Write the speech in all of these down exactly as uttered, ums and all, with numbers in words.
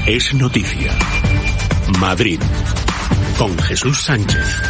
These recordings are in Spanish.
es noticia. Madrid, con Jesús Sánchez.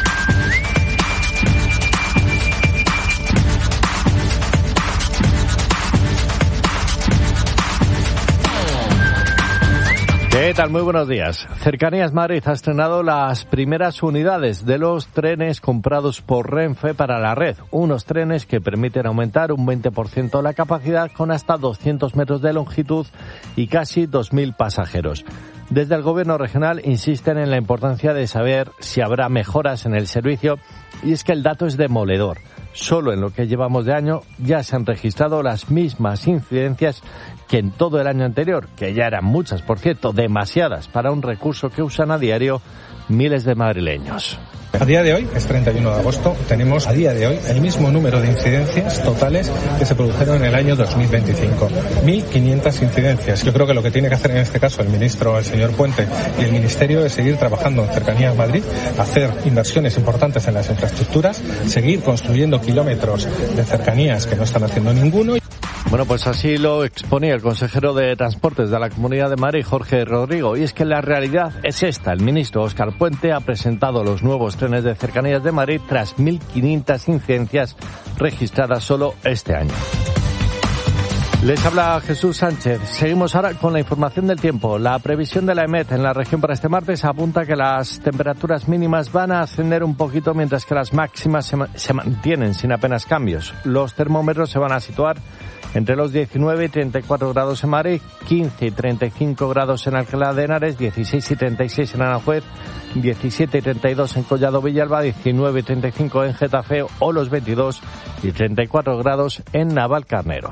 ¿Qué tal? Muy buenos días. Cercanías Madrid ha estrenado las primeras unidades de los trenes comprados por Renfe para la red. Unos trenes que permiten aumentar un veinte por ciento la capacidad con hasta doscientos metros de longitud y casi dos mil pasajeros. Desde el Gobierno regional insisten en la importancia de saber si habrá mejoras en el servicio, y es que el dato es demoledor. Solo en lo que llevamos de año ya se han registrado las mismas incidencias que en todo el año anterior, que ya eran muchas, por cierto, demasiadas para un recurso que usan a diario miles de madrileños. A día de hoy, es treinta y uno de agosto, tenemos a día de hoy el mismo número de incidencias totales que se produjeron en el año dos mil veinticinco. mil quinientas incidencias. Yo creo que lo que tiene que hacer en este caso el ministro, el señor Puente, y el Ministerio es seguir trabajando en Cercanías Madrid, hacer inversiones importantes en las infraestructuras, seguir construyendo kilómetros de cercanías que no están haciendo ninguno. Bueno, pues así lo exponía el consejero de Transportes de la Comunidad de Madrid, Jorge Rodrigo, y es que la realidad es esta. El ministro Óscar Puente ha presentado los nuevos trenes de Cercanías de Madrid tras mil quinientas incidencias registradas solo este año. Les habla Jesús Sánchez. Seguimos ahora con la información del tiempo. La previsión de la EMET en la región para este martes apunta que las temperaturas mínimas van a ascender un poquito, mientras que las máximas se, ma- se mantienen sin apenas cambios. Los termómetros se van a situar entre los diecinueve y treinta y cuatro grados en Madrid, quince y treinta y cinco grados en Alcalá de Henares, dieciséis y treinta y seis en Aranjuez, diecisiete y treinta y dos en Collado Villalba, diecinueve y treinta y cinco en Getafe o los veintidós y treinta y cuatro grados en Navalcarnero.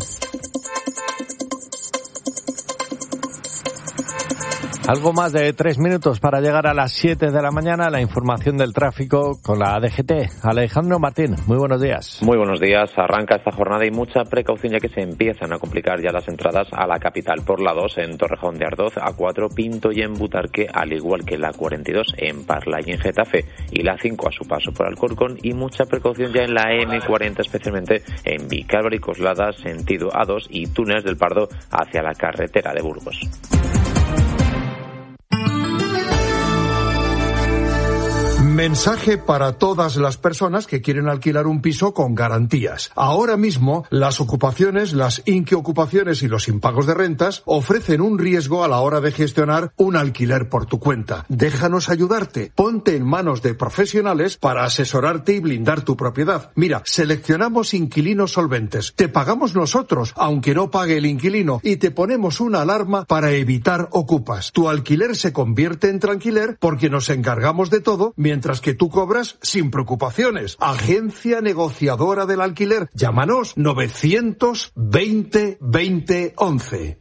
Algo más de tres minutos para llegar a las siete de la mañana. La información del tráfico con la D G T. Alejandro Martín, muy buenos días. Muy buenos días. Arranca esta jornada y mucha precaución, ya que se empiezan a complicar ya las entradas a la capital por la dos en Torrejón de Ardoz, A cuatro Pinto y en Butarque, al igual que la cuarenta y dos en Parla y en Getafe, y la cinco a su paso por Alcorcón, y mucha precaución ya en la eme cuarenta, especialmente en Vicálvaro y Coslada, sentido A dos, y Túneles del Pardo hacia la carretera de Burgos. Mensaje para todas las personas que quieren alquilar un piso con garantías. Ahora mismo, las ocupaciones, las inquiocupaciones y los impagos de rentas ofrecen un riesgo a la hora de gestionar un alquiler por tu cuenta. Déjanos ayudarte. Ponte en manos de profesionales para asesorarte y blindar tu propiedad. Mira, seleccionamos inquilinos solventes. Te pagamos nosotros, aunque no pague el inquilino, y te ponemos una alarma para evitar ocupas. Tu alquiler se convierte en tranquiler porque nos encargamos de todo, mientras Mientras que tú cobras sin preocupaciones. Agencia negociadora del alquiler. Llámanos novecientos veinte veinte once.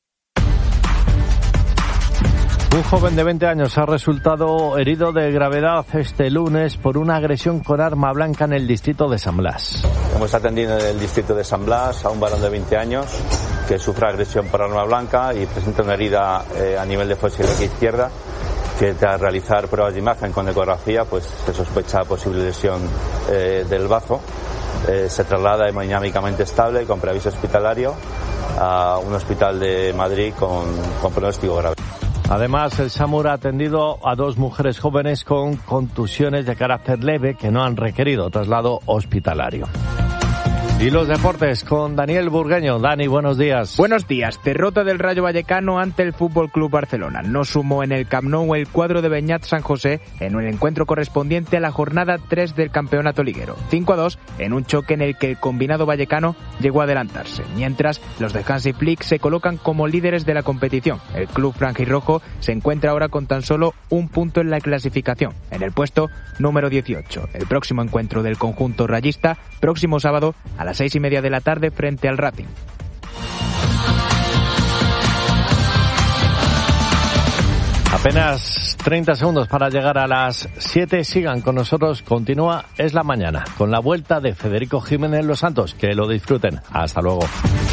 Un joven de veinte años ha resultado herido de gravedad este lunes por una agresión con arma blanca en el distrito de San Blas. Hemos atendido en el distrito de San Blas a un varón de veinte años que sufre agresión por arma blanca y presenta una herida eh, a nivel de fosa ilíaca izquierda, que tras realizar pruebas de imagen con ecografía pues se sospecha posible lesión eh, del bazo. Eh, se traslada hemodinámicamente estable con preaviso hospitalario a un hospital de Madrid con, con pronóstico grave. Además, el SAMUR ha atendido a dos mujeres jóvenes con contusiones de carácter leve que no han requerido traslado hospitalario. Y los deportes con Daniel Burgueño. Dani, buenos días. Buenos días. Derrota del Rayo Vallecano ante el F C Barcelona. No sumó en el Camp Nou el cuadro de Beñat San José en un encuentro correspondiente a la jornada tres del campeonato liguero. cinco a dos en un choque en el que el combinado vallecano llegó a adelantarse. Mientras, los de Hansi Flick se colocan como líderes de la competición. El club franjirrojo se encuentra ahora con tan solo un punto en la clasificación, en el puesto número dieciocho. El próximo encuentro del conjunto rayista, próximo sábado a las seis y media de la tarde frente al Racing. Apenas treinta segundos para llegar a las siete. Sigan con nosotros. Continúa Es la Mañana con la vuelta de Federico Jiménez Los Santos. Que lo disfruten. Hasta luego.